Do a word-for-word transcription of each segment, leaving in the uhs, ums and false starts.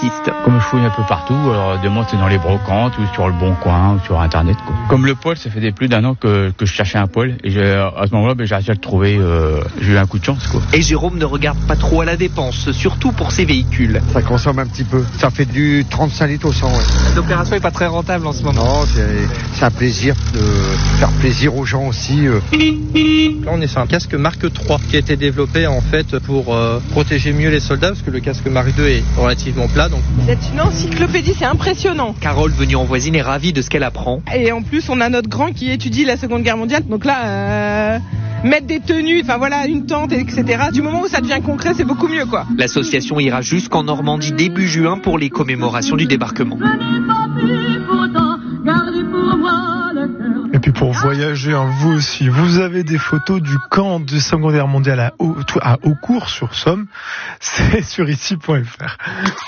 artiste. Comme je fouille un peu partout, alors demain c'est dans les brocantes ou sur le Bon Coin ou sur Internet, quoi. Comme le pôle, ça fait des plus d'un an que, que je cherchais un pôle et j'ai, à ce moment-là, ben, j'ai réussi à le trouver. Euh, j'ai eu un coup de chance, quoi. Et Jérôme ne regarde pas trop à la dépense, surtout pour ses véhicules. Ça consomme un petit peu. Ça fait du trente-cinq litres au cent. Ouais. L'opération est pas très rentable en ce moment. Non, c'est, c'est un plaisir de faire plaisir aux gens aussi. Euh. Là, on est sur un casque Mark trois qui a été développé en fait pour euh, protéger mieux les soldats parce que le casque Mark deux est relativement plat. Donc... C'est une encyclopédie, c'est impressionnant. Carole, venue en voisine, est ravie de ce qu'elle apprend. Et en plus, on a notre grand qui étudie la Seconde Guerre mondiale. Donc là, euh, mettre des tenues, enfin voilà, une tente, et cetera. Du moment où ça devient concret, c'est beaucoup mieux, quoi. L'association ira jusqu'en Normandie début juin pour les commémorations du débarquement. Et puis pour voyager, hein, vous aussi, vous avez des photos du camp de Seconde Guerre mondiale à, Au- à Haucourt sur Somme, c'est sur ici point f r.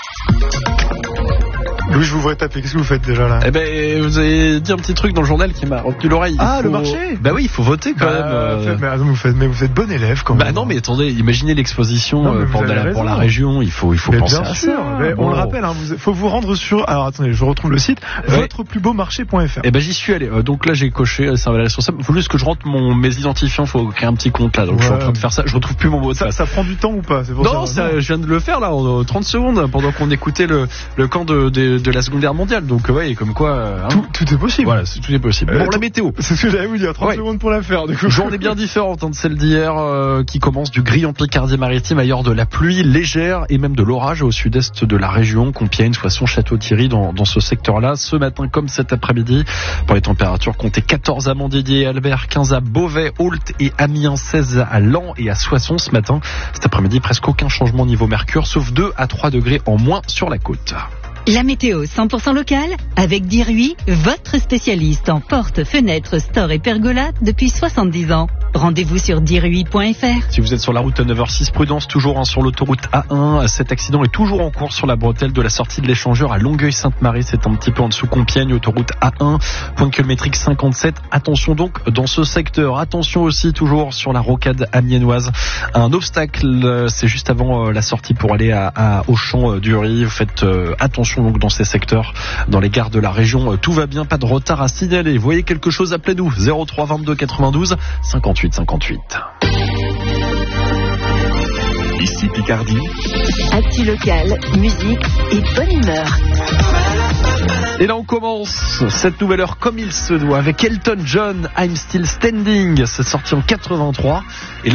Louis, je vous vois taper, qu'est-ce que vous faites déjà là? Eh ben, vous avez dit un petit truc dans le journal qui m'a retenu l'oreille. Ah, faut... le marché. Bah oui, il faut voter quand bah, même. Euh... Fait, mais, attends, vous faites, mais vous êtes bon élève quand même. Bah non, mais attendez, imaginez l'exposition non, euh, pour, la, pour la région, il faut, il faut mais penser bien à sûr, ça. Mais bon. On le rappelle, hein, vous, faut vous rendre sur, alors attendez, je retrouve le site, ouais. votre plus beau marché point f r. Eh ben j'y suis allé. Euh, donc là j'ai coché, euh, c'est un responsable. Faut juste que je rentre mon mes identifiants, faut créer un petit compte là. Donc ouais. Je suis en train de faire ça. Je retrouve plus mon mot de ça. passe. Ça prend du temps ou pas? C'est pour non, ça, ça, je viens de le faire là en trente secondes pendant qu'on écoutait le le camp de de, de la Seconde Guerre mondiale. Donc ouais, et comme quoi. Hein, tout, tout est possible. Voilà, c'est, tout est possible. Euh, bon, la météo. C'est ce que j'allais vous dire. trente ouais. secondes pour la faire. Du coup. Journée bien différente hein, de celle d'hier, euh, qui commence du gris en Picardie-Maritime, ailleurs de la pluie légère et même de l'orage au sud-est de la région, Compiègne, Soissons, Château-Thierry, dans, dans ce secteur-là. Ce matin comme cet après-midi, pour les températures, comptez quatorze à Montdidier et Albert, quinze à Beauvais, Ault et Amiens, seize à Laon et à Soissons ce matin. Cet après-midi, presque aucun changement niveau mercure, sauf deux à trois degrés en moins sur la côte. La météo cent pour cent locale avec Diruy, votre spécialiste en portes, fenêtres, stores et pergolas depuis soixante-dix ans. Rendez-vous sur diruy point f r. Si vous êtes sur la route neuf heures six, prudence toujours hein, sur l'autoroute A un. Cet accident est toujours en cours sur la bretelle de la sortie de l'échangeur à Longueuil-Sainte-Marie. C'est un petit peu en dessous Compiègne, autoroute A un, point kilométrique cinquante-sept. Attention donc dans ce secteur. Attention aussi toujours sur la rocade amiénoise. Un obstacle, c'est juste avant la sortie pour aller à, à Auchan du Riz. Vous faites euh, attention donc dans ces secteurs, dans les gares de la région. Tout va bien, pas de retard à signaler. Vous voyez quelque chose, appelez-nous zéro trois vingt-deux quatre-vingt-douze cinquante-huit cinquante-huit. Ici Picardie. Actu local, musique et bonne humeur. Et là on commence cette nouvelle heure comme il se doit avec Elton John, I'm Still Standing. C'est sorti en quatre-vingt-trois. Et là,